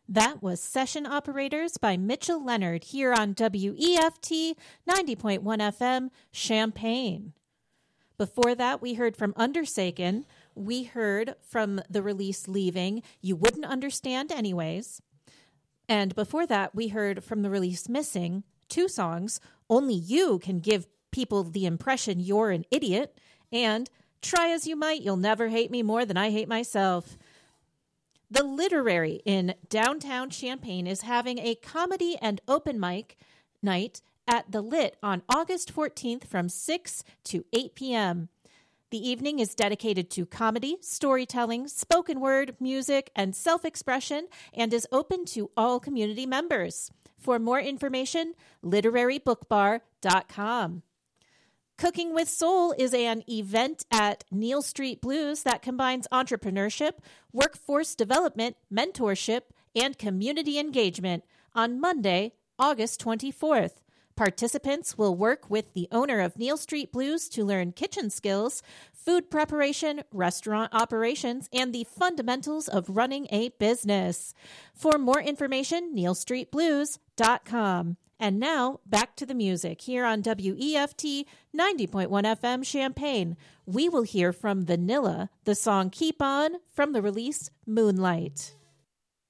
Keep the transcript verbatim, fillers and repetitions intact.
That was Session Operators by Mitchell Leonard here on W E F T ninety point one F M, Champaign. Before that, we heard from Undersaken. We heard from the release Leaving, You Wouldn't Understand Anyways. And before that, we heard from the release Missing, two songs, Only You Can Give People the Impression You're an Idiot, and Try As You Might, You'll Never Hate Me More Than I Hate Myself. The Literary in downtown Champaign is having a comedy and open mic night at The Lit on August fourteenth from six to eight p.m. The evening is dedicated to comedy, storytelling, spoken word, music, and self-expression, and is open to all community members. For more information, literary book bar dot com. Cooking with Soul is an event at Neal Street Blues that combines entrepreneurship, workforce development, mentorship, and community engagement on Monday, August twenty-fourth. Participants will work with the owner of Neal Street Blues to learn kitchen skills, food preparation, restaurant operations, and the fundamentals of running a business. For more information, neal street blues dot com. And now, back to the music here on W E F T ninety point one F M Champaign. We will hear from Vanilla, the song Keep On from the release Moonlight.